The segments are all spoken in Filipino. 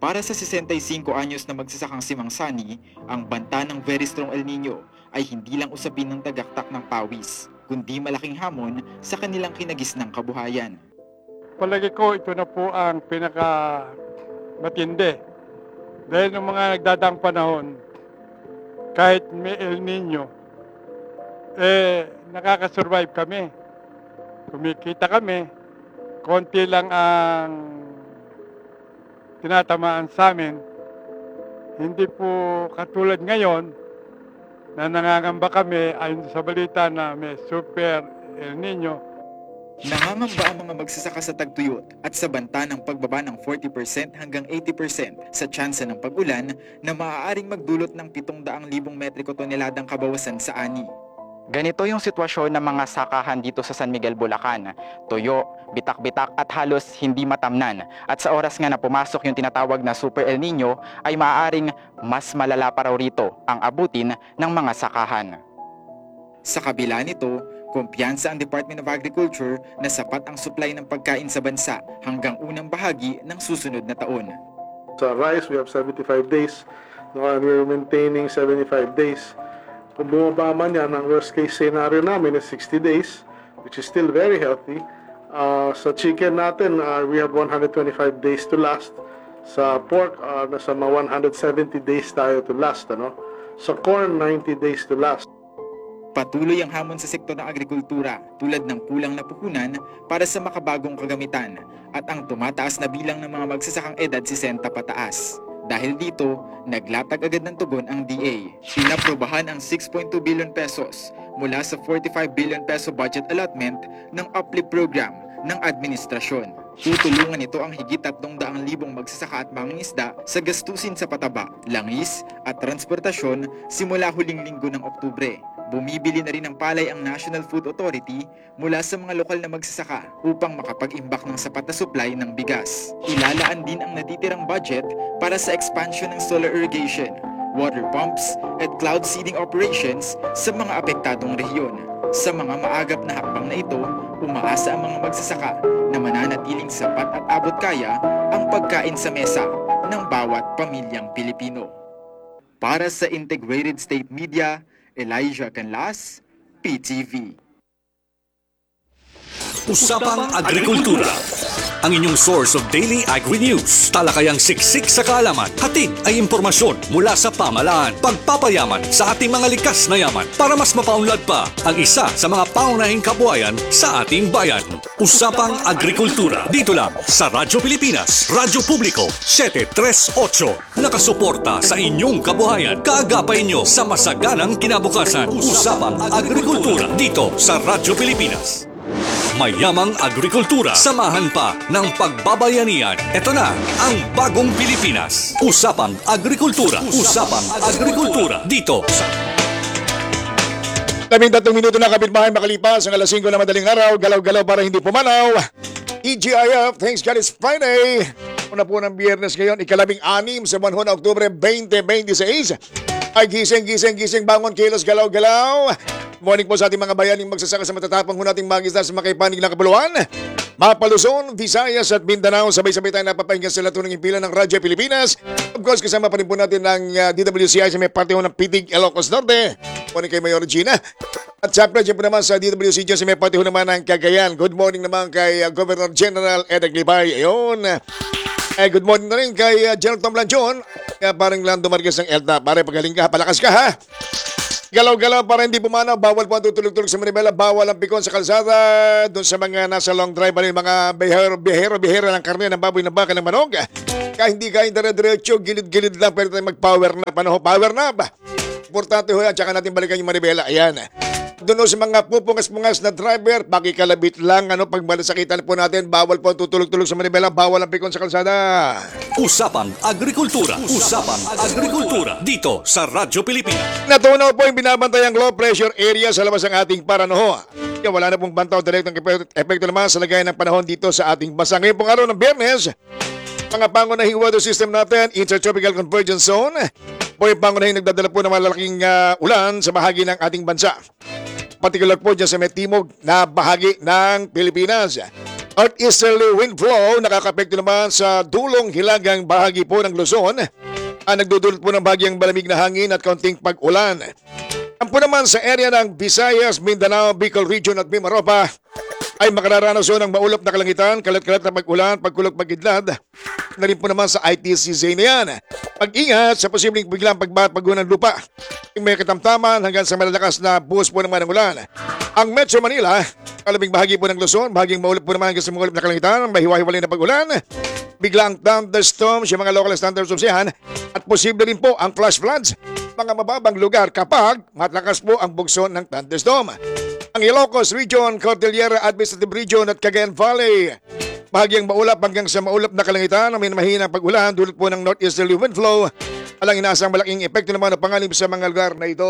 Para sa 65 anyos na magsasakang si Mang Sani, ang banta ng very strong El Nino ay hindi lang usapin ng tagaktak ng pawis, kundi malaking hamon sa kanilang kinagisnang kabuhayan. Palagi ko ito na po ang pinaka matindi. Dahil ng mga nagdadaang panahon, kahit may El Nino, nakakasurvive kami. Kumikita kami, konti lang ang tinatamaan sa amin. Hindi po katulad ngayon na nangangamba kami ayon sa balita na may super El Nino. Nangangamba ang mga magsasaka sa tagtuyot at sa banta ng pagbaba ng 40% hanggang 80% sa tsansa ng pag-ulan na maaaring magdulot ng 700,000 metriko toneladang kabawasan sa ani. Ganito yung sitwasyon ng mga sakahan dito sa San Miguel, Bulacan. Tuyo, bitak-bitak at halos hindi matamnan. At sa oras nga na pumasok yung tinatawag na Super El Nino ay maaaring mas malala pa raw rito ang abutin ng mga sakahan. Sa kabila nito, kumpiyansa ang Department of Agriculture na sapat ang supply ng pagkain sa bansa hanggang unang bahagi ng susunod na taon. Sa rice, we have 75 days. And we're maintaining 75 days. Kung bumaba man yan, ang worst case scenario namin is 60 days, which is still very healthy. Sa chicken natin, we have 125 days to last. Sa pork, nasa mga 170 days tayo to last. Sa corn, 90 days to last. Patuloy ang hamon sa sektor ng agrikultura tulad ng kulang na puhunan para sa makabagong kagamitan at ang tumataas na bilang ng mga magsasakang edad 60 pataas. Dahil dito, naglatag agad ng tugon ang DA. Inaprobahan ang 6.2 billion pesos mula sa 45 billion peso budget allotment ng uplift program ng administrasyon. Tutulungan ito ang higit 300,000 magsasaka at mangingisda sa gastusin sa pataba, langis at transportasyon simula huling linggo ng Oktubre. Bumibili na rin ng palay ang National Food Authority mula sa mga lokal na magsasaka upang makapag-imbak ng sapat na supply ng bigas. Ilalaan din ang natitirang budget para sa expansion ng solar irrigation, water pumps at cloud seeding operations sa mga apektadong rehiyon. Sa mga maagap na hakbang na ito, umaasa ang mga magsasaka na mananatiling sapat at abot kaya ang pagkain sa mesa ng bawat pamilyang Pilipino. Para sa Integrated State Media, Elijah Canlas, PTV. Usapang Agrikultura, ang inyong source of daily agri-news. Talakayang siksik sa kaalaman, hatid ay impormasyon mula sa pamahalaan. Pagpapayaman sa ating mga likas na yaman para mas mapaunlad pa ang isa sa mga pangunahing kabuhayan sa ating bayan. Usapang Agrikultura, dito lang sa Radyo Pilipinas, Radyo Publiko 738. Nakasuporta sa inyong kabuhayan, kaagapay nyo sa masaganang kinabukasan. Usapang Agrikultura, dito sa Radyo Pilipinas. Mayamang agrikultura, samahan pa ng pagbabayanihan. Ito na ang bagong Pilipinas. Usapang Agrikultura. Usapang Agrikultura. Dito sa 13 minuto na kapitbahay makalipas ang alas 5 na madaling araw. Galaw-galaw para hindi pumanaw. EGIF, thanks God it's Friday. Una po ng Biyernes ngayon, ika-6 sa buwan ng Oktubre 2026. Ay gising, bangon, kilos, galaw-galaw. Morning po sa ating mga bayaning magsasaka sa matatapang ho nating magisda sa makaipanig ng kapuluan. Mapaluzon, Visayas at Mindanao, sabay-sabay tayo napapahinga sa lato ng impila ng Radyo Pilipinas. Of course, kasama pa rin po natin ng DWCI sa may parte ho ng Pitig, Ilocos Norte. Morning kay Mayor Regina. At syempre naman sa DWC dyan sa may parte ho naman ng Cagayan. Good morning naman kay Governor General Ed Aglibay. Ayun. Good morning na rin kay General Tom Lanchon. Parang Lando Marquez ng ELTA. Pare, pagaling ka, palakas ka ha. Galaw-galaw para hindi pumanaw. Bawal po ang tutulog-tulog sa Manibela. Bawal ang pikon sa kalsada. Doon sa mga nasa long drive, mga bihero-bihera ng karne, ng baboy, ng baka, ng manog. Kaya hindi kayo dire-diretso, gilid-gilid lang. Pwede tayo mag-power nap. Power nap. Importante ho yan. Tsaka natin balikan yung Manibela. Ayan. Doon sa mga pupungas-pungas na driver, pakikalabit lang. Pag malasakitan po natin, bawal po ang tutulog-tulog sa Manibela. Bawal ang pikon sa kalsada. Usapang Agrikultura. Usapang Agrikultura. Dito sa Radyo Pilipinas. Natunaw po yung binabantayang low pressure area sa labas ng ating paranoho. Kaya wala na pong bantaw direktong epekto naman sa lagay ng panahon dito sa ating bansa. Ngayon pong araw ng Biyernes, mga pangunahing weather system natin, Intertropical Convergence Zone, po yung pangunahing nagdadala po ng malaking ulan sa bahagi ng ating bansa. Particular po dyan sa may timog na bahagi ng Pilipinas. Northeasterly wind flow nakakapekto naman sa dulong hilagang bahagi po ng Luzon. Nagdudulot po ng bahagyang malamig na hangin at kaunting pag-ulan. Ang po naman sa area ng Visayas, Mindanao, Bicol Region at Mimaropa ay makararanas ng maulap na kalangitan, kalat-kalat na pag-ulan, pagkulog, pag-idlad. Na rin po naman sa ITCZ na yan. Pag-ingat sa posibleng biglang pagbabago ng lupa. May katamtaman hanggang sa malalakas na buhos po naman ng ulan. Ang Metro Manila, kalabing bahagi po ng Luzon, bahaging maulap po naman hanggang sa maulap na kalangitan, may hiwa-hiwalay na pag-ulan. Biglang thunderstorms, yung mga local thunderstorms yan, at posible rin po ang flash floods, mga mababang lugar kapag matlakas po ang bugso ng thunderstorm. Ang Ilocos Region, Cordillera Administrative Region at Cagayan Valley, bahagyang maulap hanggang sa maulap na kalangitan, may mahinang pag-ulan dulot po ng northeasterly wind flow. Alang inaasang malaking epekto naman ng panganib sa mga lugar na ito.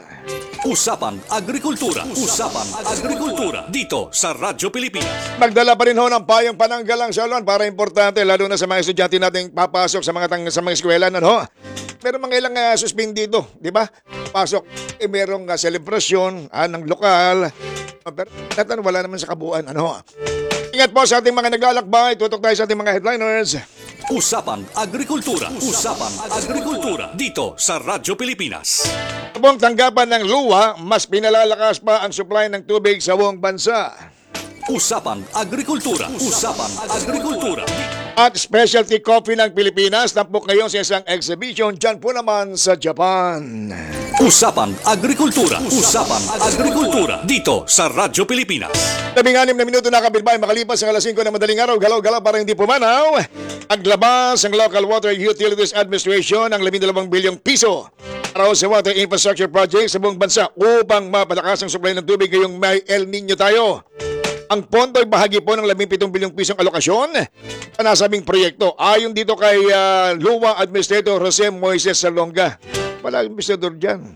Usapang Agrikultura. Usapang Agrikultura. Dito sa Radyo Pilipinas. Magdala pa rin ho ng payong pananggalang sa ulan para importante lalo na sa mga estudyante nating papasok sa mga eskwela na ho. Meron mga ilang suspendido, di ba? Pasok, merong selebrasyon ng lokal. Pero natin wala naman sa kabuuan. Ingat po sa ating mga naglalakbay. Tutok tayo sa ating mga headliners. Usapang Agrikultura. Usapang Agrikultura. Dito sa Radyo Pilipinas. Buong tanggapan ng luwa, mas pinalalakas pa ang supply ng tubig sa buong bansa. Usapang Agrikultura. Usapang Agrikultura. At specialty coffee ng Pilipinas tampok ngayon sa isang exhibition dyan po naman sa Japan. Usapang Agrikultura. Usapang Agrikultura. Dito sa Radyo Pilipinas. 16 na minuto na kabirmay makalipas ang alas 5 na madaling araw. Galaw-galaw para hindi pumanaw. Paglabas ang Local Water Utilities Administration ng 12 bilyong piso para sa water infrastructure project sa buong bansa upang mapalakas ang supply ng tubig ngayong may El Nino tayo. Ang pondo ay bahagi po ng 17 bilyong pisong alokasyon sa nasabing proyekto. Ayon dito kay Luwa Administrator Jose Moises Salonga. Wala administrator dyan.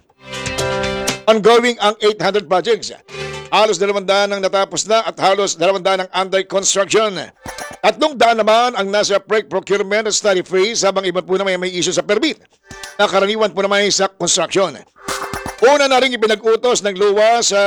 Ongoing ang 800 projects. Halos 200 ang natapos na at halos 200 ang under construction. 300 naman ang nasa procurement study phase habang iba po naman may issue sa permit. Nakaraniwan po naman sa construction. Una na rin ipinag-utos ng luwa sa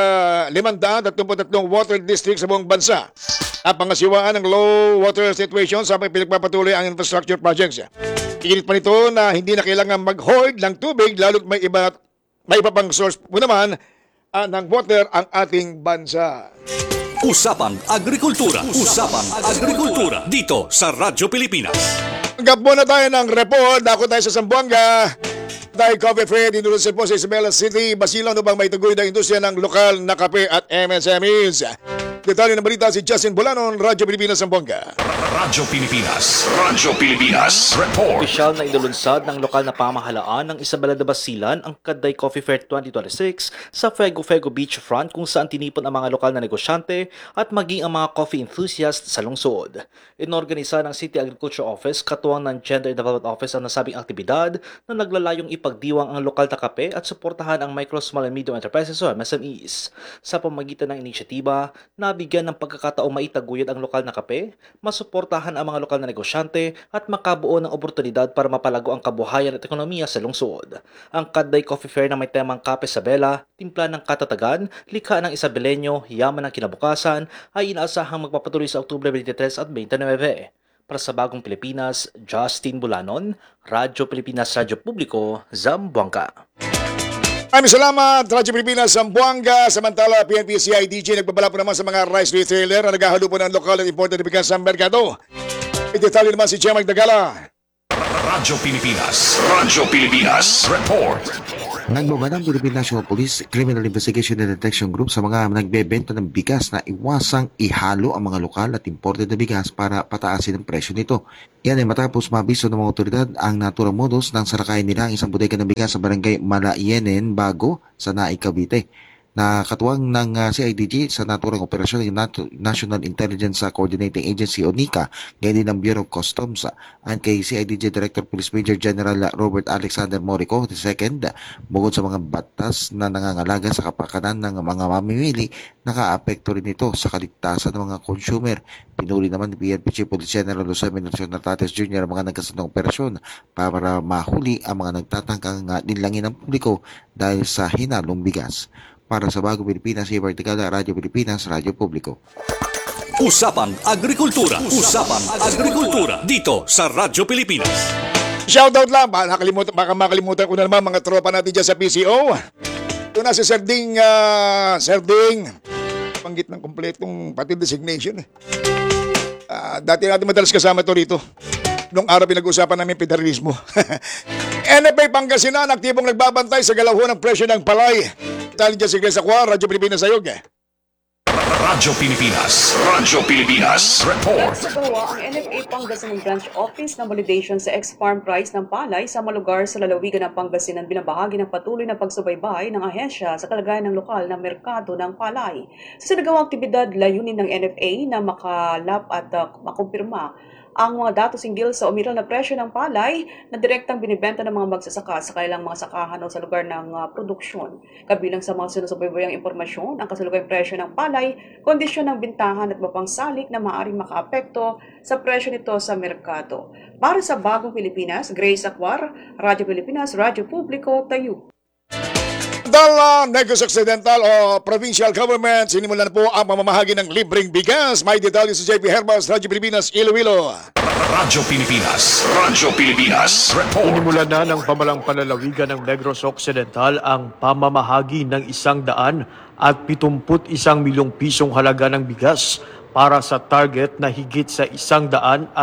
533 water district sa buong bansa. Pangasiwaan ng low water situation sa pinagpapatuloy ang infrastructure projects. Iginit pa nito na hindi na kailangan mag-hoard ng tubig lalo't may iba pang source po naman ng water ang ating bansa. Usapang Agrikultura. Usapang Agrikultura. Dito sa Radyo Pilipinas. Hanggang po na tayo ng report. Ako tayo sa Zamboanga. Tayo Coffee Fair, dinurusin po sa Isabela City, Basilan upang may tugoy na industriya ng lokal na kape at MSMEs. Detalye ng balita si Justin Bulanon, Radyo Pilipinas, Zamboanga. Radyo Pilipinas. Radyo Pilipinas. Report. Opisyal na inulunsad ng lokal na pamahalaan ng Isabela de Basilan ang Kaday Coffee Fair 2026 sa Fuego Beachfront kung saan tinipon ang mga lokal na negosyante at maging ang mga coffee enthusiasts sa lungsod. Inorganisa ng City Agriculture Office katuwang ng Gender Development Office ang nasabing aktibidad na naglalayong ipagdiwang ang lokal na kape at suportahan ang micro, small and medium enterprises o MSMEs. Sa pamagitan ng inisyatiba, nabigyan ng pagkakataong maitaguyod ang lokal na kape, masuportahan ang mga lokal na negosyante at makabuo ng oportunidad para mapalago ang kabuhayan at ekonomiya sa lungsod. Ang Kaday Coffee Fair na may temang Kape sa Bela, timpla ng katatagan, likha ng Isabelenyo, yaman ng kinabukasan ay inaasahang magpapatuloy sa Oktubre 23 at 29. Para sa Bagong Pilipinas, Justin Bulanon, Radyo Pilipinas, Radyo Publiko, Zamboanga. Maraming salamat, Radyo Pilipinas, Zamboanga. Samantala, PNP CIDG nagbabala po naman sa mga rice retailer na naghahalo po ng lokal at imported na bigas sa merkado. Detalye naman si Gemma Dagala. Radyo Pilipinas. Radyo Pilipinas. Report. Nagbaba ng Philippine National Police Criminal Investigation and Detection Group sa mga nagbebenta ng bigas na iwasang ihalo ang mga lokal at imported na bigas para pataasin ang presyo nito. Yan ay matapos mabiso ng mga otoridad ang naturang modus ng sarakayan nila ang isang bodega ng bigas sa barangay Malayenen, Bago, sa Naik, Cavite. Nakatuwang ng CIDG sa naturang operasyon ng National Intelligence Coordinating Agency o NICA, ngayon din ng Bureau of Customs. Ayon kay CIDG Director Police Major General Robert Alexander Morico II, bukod sa mga batas na nangangalaga sa kapakanan ng mga mamimili, nakaapekto rin ito sa kaligtasan ng mga consumer. Pinuli naman ni PNP Chief Police General Jose Mendoza Nartates Jr. ang mga nagkasunong operasyon para mahuli ang mga nagtatangkang nilangin ng publiko dahil sa hinalong bigas. Para sa Bagong Pilipinas, Ibar Ticala, Radyo Pilipinas, Radyo Publiko. Usapang Agrikultura. Usapang Agrikultura. Dito sa Radyo Pilipinas. Shoutout lang, baka makalimutan ko na naman mga tropa natin dyan sa PCO. Ito na si Sir Ding, panggit ng kompletong pati designation. Dati natin madalas kasama to rito. Nung araw pinag-usapan namin federalismo. NFA Pangasinan, aktibong nagbabantay sa galaw ng presyo ng palay. Tali dyan si Grace Aqua, Radyo Pilipinas Sayog. Radyo Pilipinas. Radyo Pilipinas. Report. Nagsagawa ang NFA Pangasinan Branch Office ng validation sa ex-farm price ng palay sa mga lugar sa lalawigan ng Pangasinan bilang bahagi ng patuloy na pagsubaybay ng ahensya sa kalagayan ng lokal na merkado ng palay. Sa sinagawang aktibidad, layunin ng NFA na makalap at makumpirma ang mga datos hinggil sa umiral na presyo ng palay na direktang binibenta ng mga magsasaka sa kanilang mga sakahan o sa lugar ng produksyon. Kabilang sa mga sinusubaybayang impormasyon, ang kasalukuyang presyo ng palay, kondisyon ng bintahan at mapang salik na maaaring makaapekto sa presyo nito sa merkado. Para sa Bagong Pilipinas, Grace Aquar, Radyo Pilipinas, Radyo Publiko, Tayo. Negros Occidental o Provincial Government, sinimulan na po ang mamamahagi ng libreng bigas. May detalye sa JP Herbas, Radyo Pilipinas, Iloilo. Radyo Pilipinas. Radyo Pilipinas. Report. Inimula na ng pamalang panlalawigan ng Negros Occidental ang pamamahagi ng 171 milyong pisong halaga ng bigas para sa target na higit sa 125,000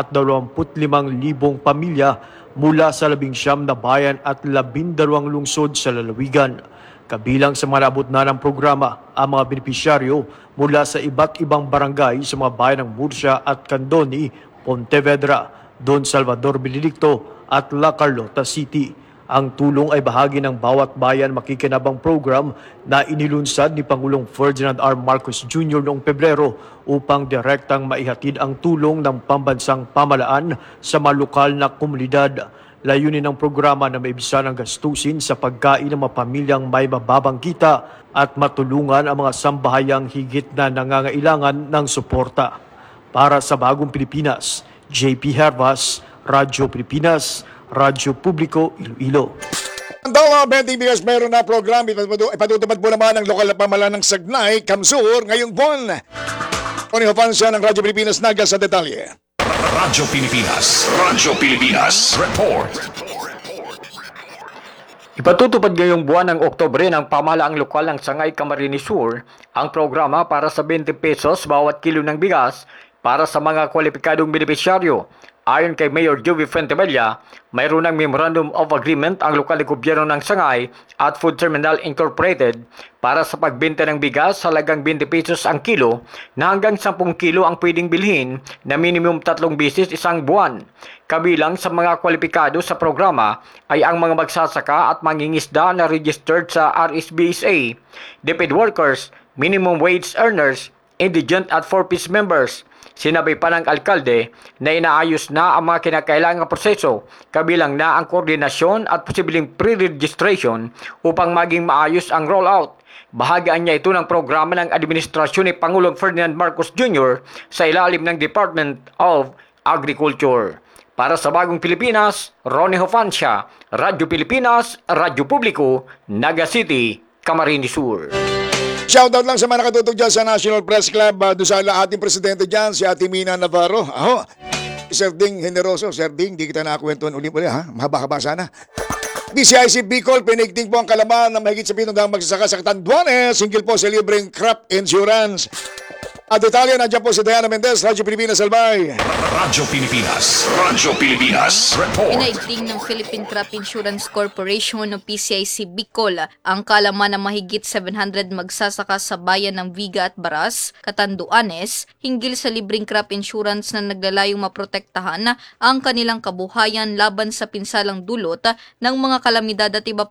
pamilya mula sa 19 na bayan at 12 lungsod sa lalawigan. Kabilang sa mga naabot na ng programa ang mga benepisyaryo mula sa iba't ibang barangay sa mga bayan ng Murcia at Candoni, Pontevedra, Don Salvador Benedicto at La Carlota City. Ang tulong ay bahagi ng Bawat Bayan Makikinabang program na inilunsad ni Pangulong Ferdinand R. Marcos Jr. noong Pebrero upang direktang maihatid ang tulong ng pambansang pamalaan sa mga lokal na komunidad. Layunin ng programa na maibisan ang gastusin sa pagkain ng mga pamilyang may mababang kita at matulungan ang mga sambahayang higit na nangangailangan ng suporta. Para sa Bagong Pilipinas, JP Herbas, Radyo Pilipinas, Radyo Publiko, Iloilo. Ang $20 bigas meron na program. Ipatutupad po naman ang lokal na pamalaan ng Sagnay, Kamsur, ngayong buwan. Tony Hofancia ng Radyo Pilipinas, Naga sa detalye. Radyo Pilipinas. Radyo Pilipinas. Report. Ipatutupad ngayong buwan ng Oktubre ng pamahalaang lokal ng Sangay, Camarines Sur ang programa para sa 20 pesos bawat kilo ng bigas para sa mga kwalipikadong benepisyaryo. Ayon kay Mayor Joey Fuentebella, mayroon ng Memorandum of Agreement ang lokal na gobyerno ng Sangay at Food Terminal Incorporated para sa pagbenta ng bigas sa halagang 20 pesos ang kilo na hanggang 10 kilo ang pwedeng bilhin na minimum 3 beses isang buwan. Kabilang sa mga kwalipikado sa programa ay ang mga magsasaka at mangingisda na registered sa RSBSA, DepEd workers, minimum wage earners, indigent at 4-piece members. Sinabi pa ng alkalde na inaayos na ang mga kinakailangang proseso, kabilang na ang koordinasyon at posibleng pre-registration upang maging maayos ang rollout. Bahagian niya ito ng programa ng administrasyon ni Pangulong Ferdinand Marcos Jr. sa ilalim ng Department of Agriculture. Para sa Bagong Pilipinas, Ronnie Hofancia, Radyo Pilipinas, Radyo Publiko, Naga City, Camarines Sur. Shoutout lang sa mga nakatutog dyan sa National Press Club. Doon sa ating presidente dyan, si Ate Mina Navarro. Sir Ding Generoso. Sir Ding, di kita nakakwentuhan uli-uli ha. Mahaba-haba sana. DCIC Bicol, pinigting po ang kalaman na mahigit sa 700 magsasaka sa Catanduanes. Single po sa libreng crop insurance. At detalye, nandiyan po si Diana Mendez, Radyo Pilipinas, Albay. Radyo Pilipinas. Radyo Pilipinas. Report. Inaigting ng Philippine Crop Insurance Corporation o PCIC Bicol ang kalaman na mahigit 700 magsasaka sa bayan ng Viga at Baras, Catanduanes, hinggil sa libreng crop insurance na naglalayong maprotektahan ang kanilang kabuhayan laban sa pinsalang dulot ng mga kalamidad at iba